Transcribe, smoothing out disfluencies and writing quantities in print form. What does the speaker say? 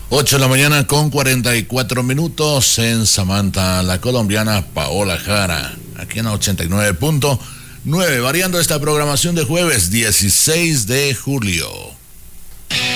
8 de la mañana con 44 minutos en Samantha, la colombiana Paola Jara, aquí en la 89.9, variando esta programación de jueves 16 de julio.